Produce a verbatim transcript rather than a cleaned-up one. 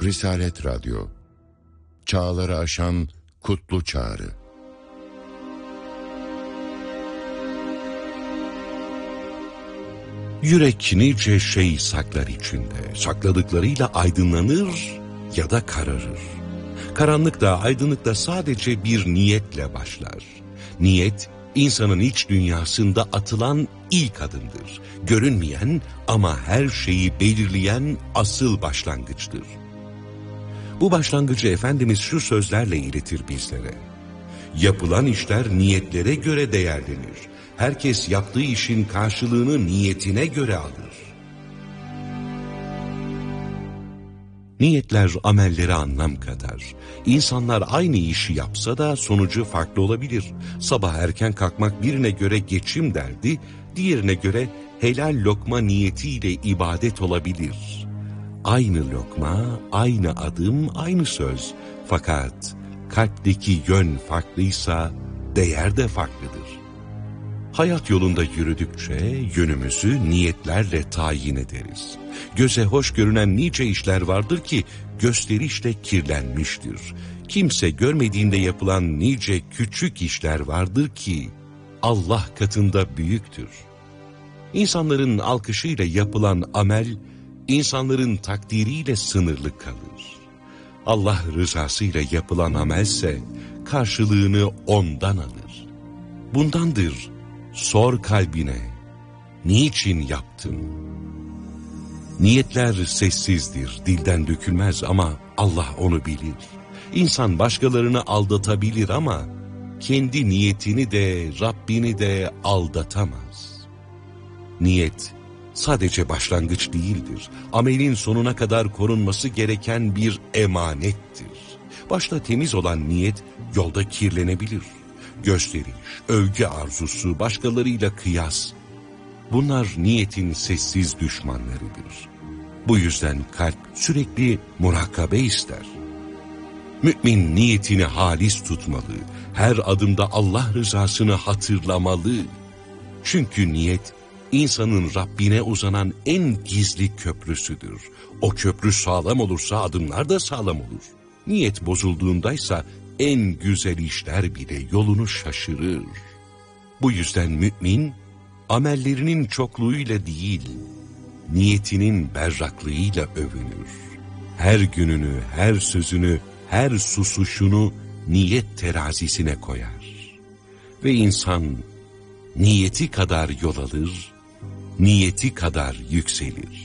Risalet Radyo, çağları aşan kutlu çağrı. Yürek nice şey saklar içinde, sakladıklarıyla aydınlanır ya da kararır. Karanlık da aydınlık da sadece bir niyetle başlar. Niyet, insanın iç dünyasında atılan ilk adımdır. Görünmeyen ama her şeyi belirleyen asıl başlangıçtır. Bu başlangıcı Efendimiz şu sözlerle iletir bizlere. Yapılan işler niyetlere göre değerlenir. Herkes yaptığı işin karşılığını niyetine göre alır. Niyetler amellere anlam katar. İnsanlar aynı işi yapsa da sonucu farklı olabilir. Sabah erken kalkmak birine göre geçim derdi, diğerine göre helal lokma niyetiyle ibadet olabilir. Aynı lokma, aynı adım, aynı söz. Fakat kalpteki yön farklıysa değer de farklıdır. Hayat yolunda yürüdükçe yönümüzü niyetlerle tayin ederiz. Göze hoş görünen nice işler vardır ki gösterişle kirlenmiştir. Kimse görmediğinde yapılan nice küçük işler vardır ki Allah katında büyüktür. İnsanların alkışıyla yapılan amel, insanların takdiriyle sınırlı kalır. Allah rızasıyla yapılan amelse karşılığını ondan alır. Bundandır, sor kalbine, niçin yaptın? Niyetler sessizdir, dilden dökülmez ama Allah onu bilir. İnsan başkalarını aldatabilir ama kendi niyetini de Rabbini de aldatamaz. Niyet sadece başlangıç değildir. Amelin sonuna kadar korunması gereken bir emanettir. Başta temiz olan niyet yolda kirlenebilir. Gösteriş, övgü arzusu, başkalarıyla kıyas. Bunlar niyetin sessiz düşmanlarıdır. Bu yüzden kalp sürekli murakabe ister. Mümin niyetini halis tutmalı, her adımda Allah rızasını hatırlamalı. Çünkü niyet, insanın Rabbine uzanan en gizli köprüsüdür. O köprü sağlam olursa adımlar da sağlam olur. Niyet bozulduğundaysa en güzel işler bile yolunu şaşırır. Bu yüzden mümin, amellerinin çokluğuyla değil, niyetinin berraklığıyla övünür. Her gününü, her sözünü, her susuşunu niyet terazisine koyar. Ve insan niyeti kadar yol alır, niyeti kadar yükselir.